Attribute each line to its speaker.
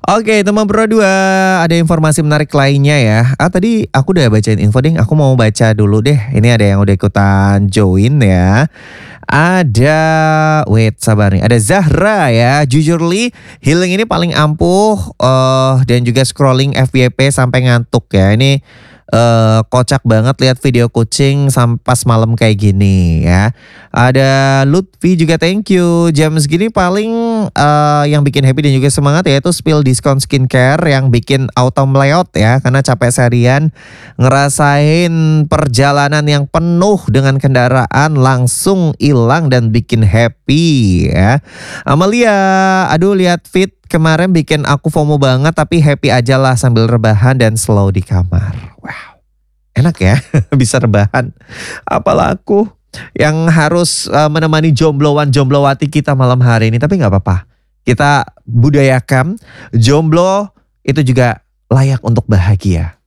Speaker 1: Oke, teman Pro 2, ada informasi menarik lainnya ya. Tadi aku udah bacain info deh, aku mau baca dulu deh. Ini ada yang udah ikutan join ya. Ada, wait sabar nih, ada Zahra ya. Jujurly, healing ini paling ampuh dan juga scrolling FYP sampai ngantuk ya. Ini kocak banget lihat video kucing pas malam kayak gini ya. Ada Lutfi juga thank you. Jam segini paling yang bikin happy dan juga semangat yaitu spill diskon skincare yang bikin auto meleot ya. Karena capek seharian ngerasain perjalanan yang penuh dengan kendaraan langsung hilang dan bikin happy ya. Amalia, aduh lihat fit kemarin bikin aku FOMO banget tapi happy aja lah sambil rebahan dan slow di kamar. Wow, enak ya bisa rebahan. Apalah aku yang harus menemani jomblowan-jomblowati kita malam hari ini. Tapi gak apa-apa, kita budayakan jomblo itu juga layak untuk bahagia.